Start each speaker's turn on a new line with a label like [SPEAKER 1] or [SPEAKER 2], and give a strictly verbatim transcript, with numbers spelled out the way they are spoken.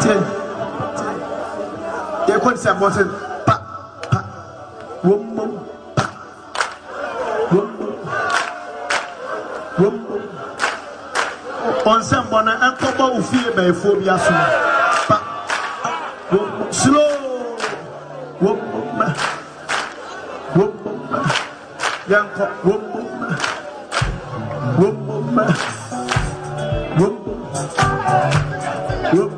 [SPEAKER 1] You could say about it. Pa, pa, wum, wum, pa, wum, wum, wum. On some one, and come out of fear by phobia. Pa, wum, slow, wum, wum, wum, young cock, wum, wum, wum, wum, wum.